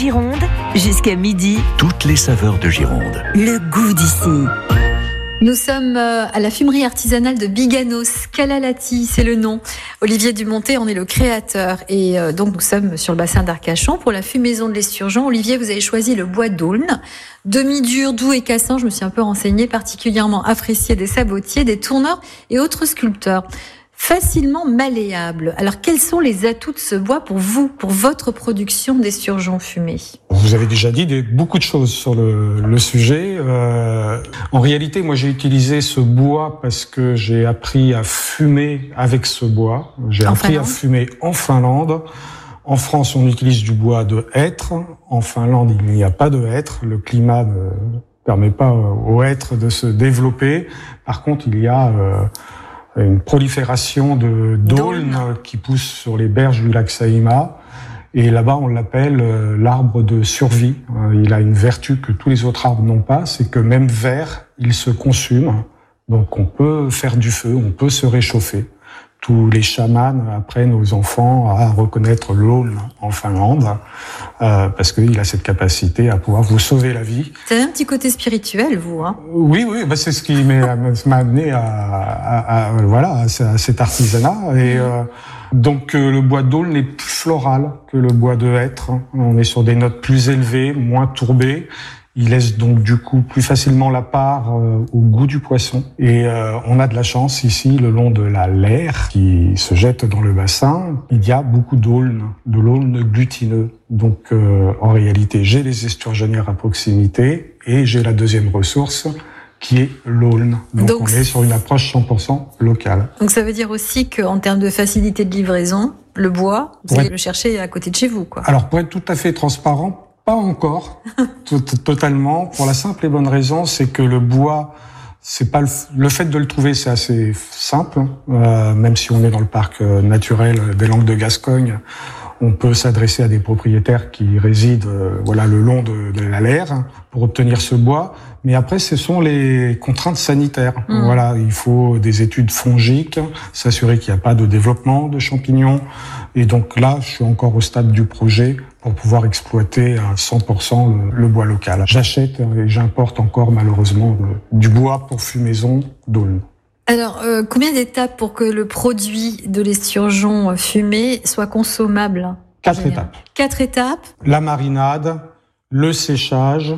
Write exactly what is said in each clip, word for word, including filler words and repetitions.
Gironde, jusqu'à midi. Toutes les saveurs de Gironde. Le goût d'ici. Nous sommes à la fumerie artisanale de Biganos. Calalati, c'est le nom. Olivier Dumontet en est le créateur. Et donc, nous sommes sur le bassin d'Arcachon pour la fumaison de l'esturgeon. Olivier, vous avez choisi le bois d'aulne. Demi-dur, doux et cassant, je me suis un peu renseignée, particulièrement apprécié des sabotiers, des tourneurs et autres sculpteurs. Facilement malléable. Alors, quels sont les atouts de ce bois pour vous, pour votre production d'esturgeon fumé ? Vous avez déjà dit des, beaucoup de choses sur le, le sujet. Euh, en réalité, moi, j'ai utilisé ce bois parce que j'ai appris à fumer avec ce bois. J'ai en appris Finlande. à fumer en Finlande. En France, on utilise du bois de hêtre. En Finlande, il n'y a pas de hêtre. Le climat ne permet pas aux hêtres de se développer. Par contre, il y a euh, une prolifération de d'aulne qui pousse sur les berges du lac Saimaa. Et là-bas, on l'appelle euh, l'arbre de survie. Euh, il a une vertu que tous les autres arbres n'ont pas, c'est que même vert, il se consume. Donc on peut faire du feu, on peut se réchauffer. Tous les chamans apprennent aux enfants à reconnaître l'aulne en Finlande, euh, parce qu'il a cette capacité à pouvoir vous sauver la vie. Vous avez un petit côté spirituel, vous, hein ? Oui, oui, bah c'est ce qui m'a, m'a amené à, à, à, voilà, à cet artisanat. Et euh, donc euh, le bois d'aulne est plus floral que le bois de hêtre. On est sur des notes plus élevées, moins tourbées. Il laisse donc du coup plus facilement la part euh, au goût du poisson. Et euh, on a de la chance ici, le long de la Leyre qui se jette dans le bassin, il y a beaucoup d'aulne, de l'aulne glutineux. Donc euh, en réalité, j'ai les esturgeonnières à proximité et j'ai la deuxième ressource qui est l'aulne. Donc, donc on est sur une approche cent pour cent locale. Donc ça veut dire aussi qu'en termes de facilité de livraison, le bois, vous allez ouais. le chercher à côté de chez vous, quoi. Alors pour être tout à fait transparent, pas encore, totalement, pour la simple et bonne raison, c'est que le bois, c'est pas le, le fait de le trouver, c'est assez simple, euh, même si on est dans le parc naturel des Landes de Gascogne, on peut s'adresser à des propriétaires qui résident, euh, voilà, le long de, de la Leyre pour obtenir ce bois. Mais après, ce sont les contraintes sanitaires. Mmh. Voilà, il faut des études fongiques, s'assurer qu'il n'y a pas de développement de champignons. Et donc là, je suis encore au stade du projet pour pouvoir exploiter à cent pour cent le, le bois local. J'achète et j'importe encore malheureusement de, du bois pour fumaison d'aulne. Alors, euh, combien d'étapes pour que le produit de l'esturgeon fumé soit consommable ? Quatre étapes. Quatre étapes. La marinade, le séchage,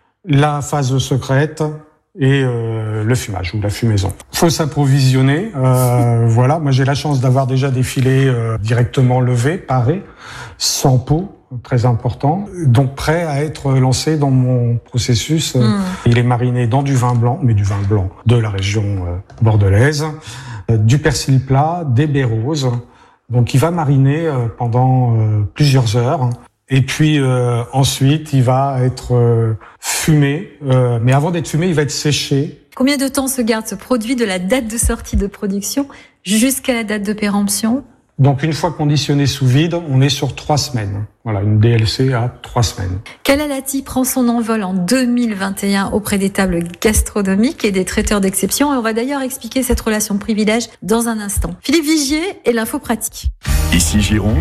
la phase secrète et euh, le fumage ou la fumaison. Faut s'approvisionner. Euh, voilà, moi j'ai la chance d'avoir déjà des filets euh, directement levés, parés, sans peau. Très important, donc prêt à être lancé dans mon processus. Mmh. Il est mariné dans du vin blanc, mais du vin blanc de la région euh, bordelaise, euh, du persil plat, des baies roses. Donc il va mariner euh, pendant euh, plusieurs heures. Et puis euh, ensuite, il va être euh, fumé. Euh, mais avant d'être fumé, il va être séché. Combien de temps se garde ce produit de la date de sortie de production jusqu'à la date de péremption ? Donc, une fois conditionné sous vide, on est sur trois semaines. Voilà, une D L C à trois semaines. Calalati prend son envol en deux mille vingt et un auprès des tables gastronomiques et des traiteurs d'exception. Et on va d'ailleurs expliquer cette relation de privilège dans un instant. Philippe Vigier et l'info pratique. Ici Gironde,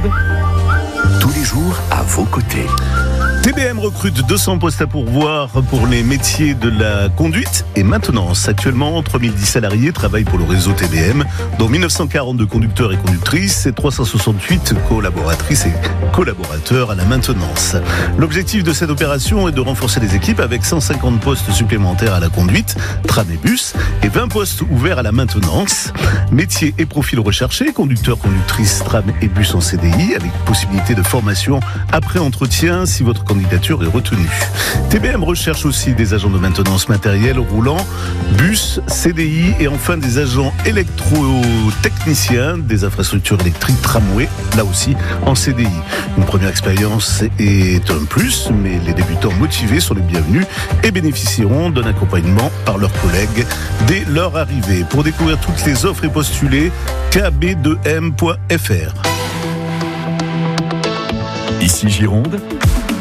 tous les jours à vos côtés. T B M recrute deux cents postes à pourvoir pour les métiers de la conduite et maintenance. Actuellement, trois mille dix salariés travaillent pour le réseau T B M, dont mille neuf cent quarante-deux conducteurs et conductrices et trois cent soixante-huit collaboratrices et collaborateurs à la maintenance. L'objectif de cette opération est de renforcer les équipes avec cent cinquante postes supplémentaires à la conduite, tram et bus, et vingt postes ouverts à la maintenance. Métiers et profils recherchés, conducteurs, conductrices, tram et bus en C D I, avec possibilité de formation après entretien si votre candidature est retenue. T B M recherche aussi des agents de maintenance matériel roulant, bus, C D I et enfin des agents électrotechniciens des infrastructures électriques tramway, là aussi en C D I. Une première expérience est un plus, mais les débutants motivés sont les bienvenus et bénéficieront d'un accompagnement par leurs collègues dès leur arrivée. Pour découvrir toutes les offres et postuler, k b deux m point f r. Ici Gironde,